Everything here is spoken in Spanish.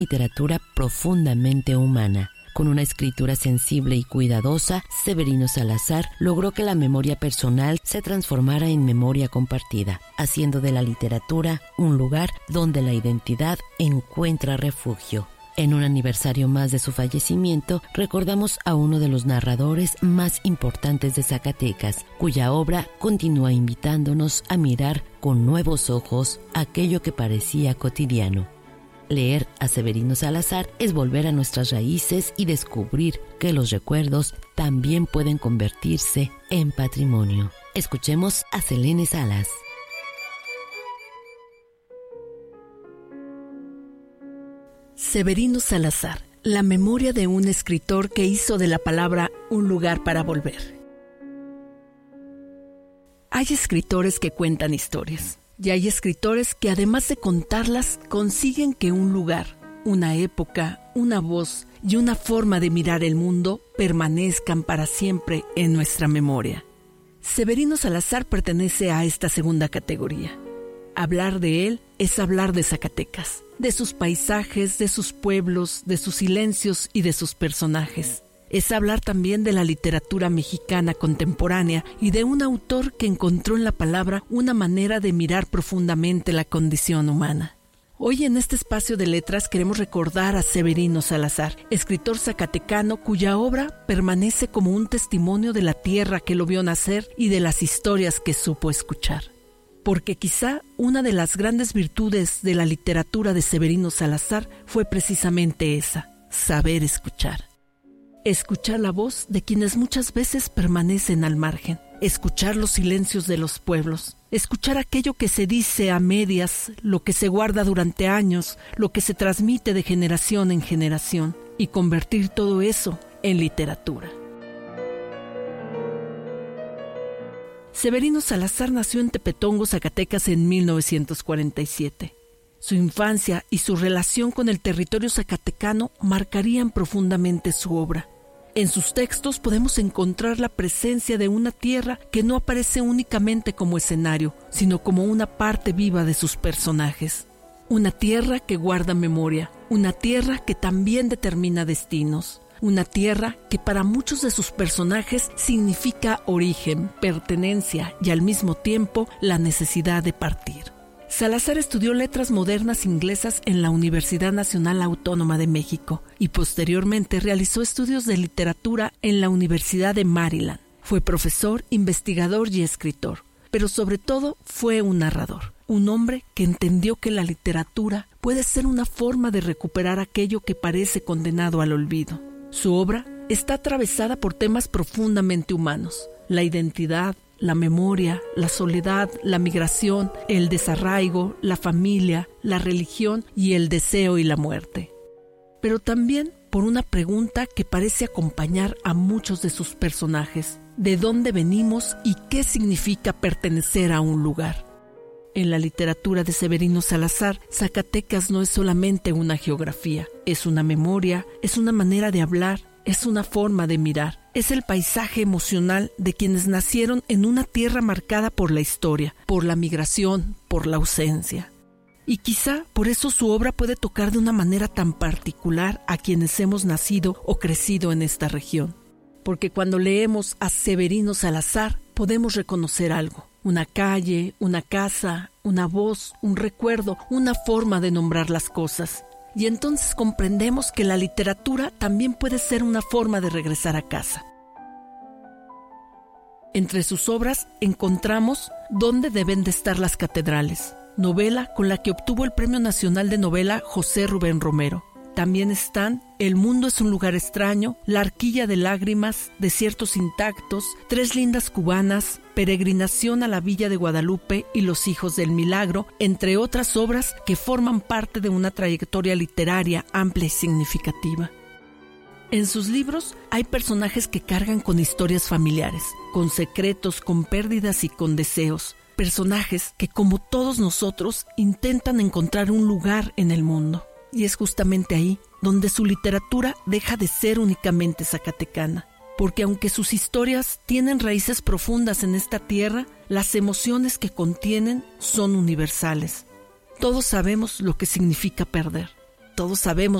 literatura profundamente humana. Con una escritura sensible y cuidadosa, Severino Salazar logró que la memoria personal se transformara en memoria compartida, haciendo de la literatura un lugar donde la identidad encuentra refugio. En un aniversario más de su fallecimiento, recordamos a uno de los narradores más importantes de Zacatecas, cuya obra continúa invitándonos a mirar con nuevos ojos aquello que parecía cotidiano. Leer a Severino Salazar es volver a nuestras raíces y descubrir que los recuerdos también pueden convertirse en patrimonio. Escuchemos a Selene Salas. Severino Salazar, la memoria de un escritor que hizo de la palabra un lugar para volver. Hay escritores que cuentan historias. Y hay escritores que además de contarlas, consiguen que un lugar, una época, una voz y una forma de mirar el mundo permanezcan para siempre en nuestra memoria. Severino Salazar pertenece a esta segunda categoría. Hablar de él es hablar de Zacatecas, de sus paisajes, de sus pueblos, de sus silencios y de sus personajes. Es hablar también de la literatura mexicana contemporánea y de un autor que encontró en la palabra una manera de mirar profundamente la condición humana. Hoy en este espacio de letras queremos recordar a Severino Salazar, escritor zacatecano cuya obra permanece como un testimonio de la tierra que lo vio nacer y de las historias que supo escuchar. Porque quizá una de las grandes virtudes de la literatura de Severino Salazar fue precisamente esa, saber escuchar. Escuchar la voz de quienes muchas veces permanecen al margen. Escuchar los silencios de los pueblos. Escuchar aquello que se dice a medias, lo que se guarda durante años, lo que se transmite de generación en generación. Y convertir todo eso en literatura. Severino Salazar nació en Tepetongo, Zacatecas en 1947. Su infancia y su relación con el territorio zacatecano marcarían profundamente su obra. En sus textos podemos encontrar la presencia de una tierra que no aparece únicamente como escenario, sino como una parte viva de sus personajes. Una tierra que guarda memoria, una tierra que también determina destinos, una tierra que para muchos de sus personajes significa origen, pertenencia y al mismo tiempo la necesidad de partir. Salazar estudió letras modernas inglesas en la Universidad Nacional Autónoma de México y posteriormente realizó estudios de literatura en la Universidad de Maryland. Fue profesor, investigador y escritor, pero sobre todo fue un narrador, un hombre que entendió que la literatura puede ser una forma de recuperar aquello que parece condenado al olvido. Su obra está atravesada por temas profundamente humanos, la identidad, la memoria, la soledad, la migración, el desarraigo, la familia, la religión y el deseo y la muerte. Pero también por una pregunta que parece acompañar a muchos de sus personajes: ¿de dónde venimos y qué significa pertenecer a un lugar? En la literatura de Severino Salazar, Zacatecas no es solamente una geografía, es una memoria, es una manera de hablar, es una forma de mirar. Es el paisaje emocional de quienes nacieron en una tierra marcada por la historia, por la migración, por la ausencia. Y quizá por eso su obra puede tocar de una manera tan particular a quienes hemos nacido o crecido en esta región. Porque cuando leemos a Severino Salazar podemos reconocer algo: una calle, una casa, una voz, un recuerdo, una forma de nombrar las cosas. Y entonces comprendemos que la literatura también puede ser una forma de regresar a casa. Entre sus obras encontramos ¿Dónde deben de estar las catedrales?, novela con la que obtuvo el Premio Nacional de Novela José Rubén Romero. También están El mundo es un lugar extraño, La arquilla de lágrimas, Desiertos intactos, Tres lindas cubanas, Peregrinación a la Villa de Guadalupe y Los hijos del milagro, entre otras obras que forman parte de una trayectoria literaria amplia y significativa. En sus libros hay personajes que cargan con historias familiares, con secretos, con pérdidas y con deseos. Personajes que, como todos nosotros, intentan encontrar un lugar en el mundo. Y es justamente ahí donde su literatura deja de ser únicamente zacatecana. Porque aunque sus historias tienen raíces profundas en esta tierra, las emociones que contienen son universales. Todos sabemos lo que significa perder. Todos sabemos